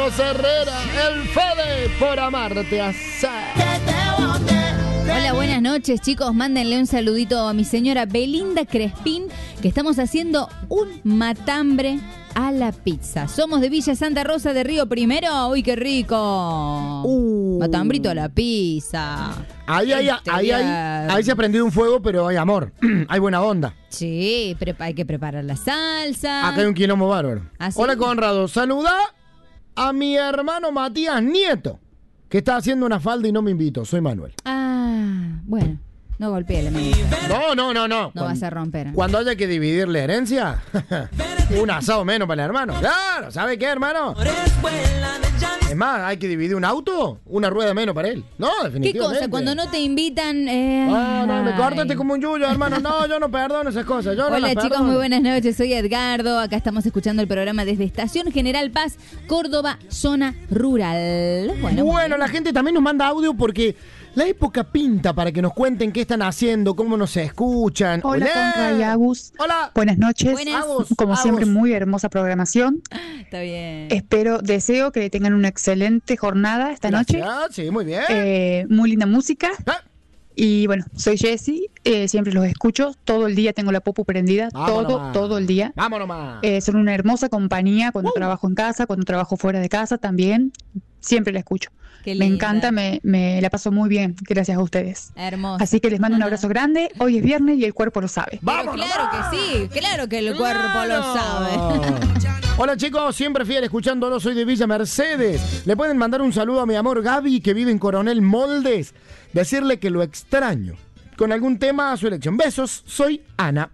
Carlos Herrera, el Fede, por amarte así. Hola, buenas noches, chicos. Mándenle un saludito a mi señora Belinda Crespín, que estamos haciendo un matambre a la pizza. Somos de Villa Santa Rosa de Río Primero. ¡Uy, qué rico! Matambrito a la pizza. Ahí se ha prendido un fuego, pero hay amor. Hay buena onda. Sí, hay que preparar la salsa. Acá hay un quilombo bárbaro. ¿Ah, sí? Hola, Conrado. Saluda a mi hermano Matías Nieto, que está haciendo una falda y no me invito. Soy Manuel. Ah, bueno. No golpee la manita. No. No vas a romper. Cuando haya que dividir la herencia, un asado menos para el hermano. Claro, ¿sabe qué, hermano? Es más, hay que dividir un auto, una rueda menos para él. No, definitivamente. ¿Qué cosa? Cuando no te invitan... No, me córtate como un yuyo, hermano. No, yo no perdono esas cosas. Yo no Hola, las chicos, perdono. muy buenas noches. Soy Edgardo. Acá estamos escuchando el programa desde Estación General Paz, Córdoba, zona rural. Bueno, la gente también nos manda audio porque la época pinta para que nos cuenten qué están haciendo, cómo nos escuchan. Hola, Conra y Agus. Hola. Buenas noches. Buenas. Como siempre, muy hermosa programación. Está bien. Deseo que tengan una excelente jornada esta noche. Sí, muy bien. Muy linda música. Ah. Y bueno, soy Jessie, siempre los escucho, todo el día tengo la popu prendida, todo el día. Vámonos más. Son una hermosa compañía cuando trabajo en casa, cuando trabajo fuera de casa también, siempre la escucho. Qué Me linda. encanta, me la paso muy bien, gracias a ustedes. Hermoso. Así que les mando un abrazo grande, hoy es viernes y el cuerpo lo sabe. Pero claro que sí, claro que el cuerpo lo sabe. Hola, chicos, siempre fiel escuchándolo, soy de Villa Mercedes. Le pueden mandar un saludo a mi amor Gaby, que vive en Coronel Moldes. Decirle que lo extraño. Con algún tema a su elección. Besos, soy Ana.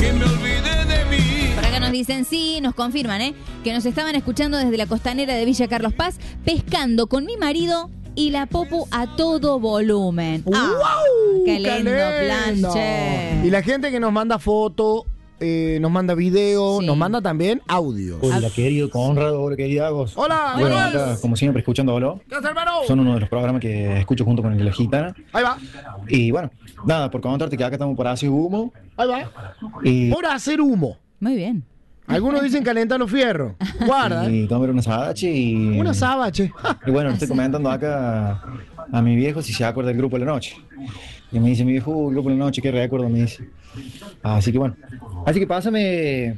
Por acá nos dicen, sí, nos confirman, que nos estaban escuchando desde la costanera de Villa Carlos Paz, pescando con mi marido y la popu a todo volumen. ¡Wow! ¡Qué lindo plan, che! Y la gente que nos manda foto, nos manda video, Sí. nos manda también audios. Hola, querido Conrado, hola, querida Agos. Hola, Bueno, Manuel. acá, como siempre, escuchándolo. ¿Qué haces, hermano? Son uno de los programas que escucho junto con el de la Gitana. Ahí va, Y bueno, nada, por contarte que acá estamos por hacer humo. ahí va. Y, Por hacer humo. Muy bien. Algunos dicen calentar los fierros. Guarda, y comer una sabache y... Una sabache. Y bueno, le estoy comentando acá a mi viejo si se acuerda del grupo de la noche. Y me dice mi viejo, el grupo de la noche, qué recuerdo, me dice. Así que bueno. Así que pásame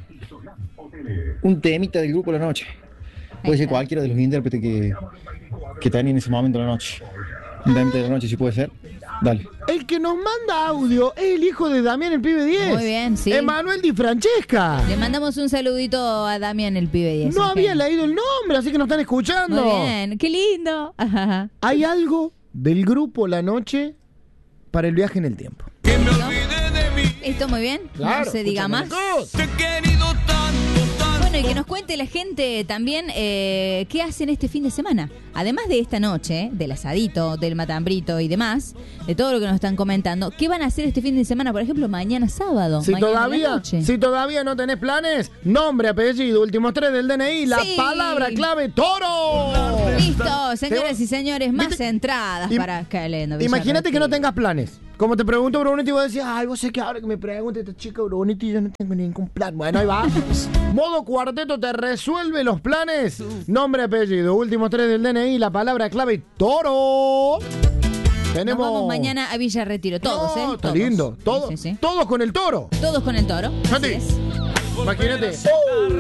un temita del grupo de la noche. Puede ser cualquiera de los intérpretes que tenía en ese momento de la noche. Un temita de la noche, si puede ser. Dale. El que nos manda audio es el hijo de Damián, el pibe 10. Muy bien, sí. Emanuel Di Francesca. Le mandamos un saludito a Damián, el pibe 10. No el había genio. leído el nombre, así que nos están escuchando. Muy bien, qué lindo. Ajá. Hay algo del grupo La Noche para el viaje en el tiempo. Listo, muy bien. Claro, No se diga más. escúchame, Bueno, y que nos cuente la gente también qué hacen este fin de semana. Además de esta noche, del asadito, del matambrito y demás, de todo lo que nos están comentando, ¿qué van a hacer este fin de semana? Por ejemplo, mañana sábado. Si mañana en la noche. todavía no tenés planes, nombre, apellido, últimos 3 del DNI, la Sí. palabra clave toro. Listo, señoras y señores, más ¿Viste? entradas Im- para qué lindo, Villa Imagínate que no Retiro. tengas planes. Como te pregunto, Brunito, y vos decís, ay, vos sé que ahora que me pregunte esta chica Brunito y yo no tengo ningún plan. Bueno, ahí va. Modo cuarteto te resuelve los planes. Nombre, apellido, últimos 3 del DNI, la palabra clave toro. Nos vamos mañana a Villa Retiro, todos, No, está Todos. lindo. Sí, Todos, sí, sí. todos con el toro. Todos con el toro. Así Santi, es. imagínate.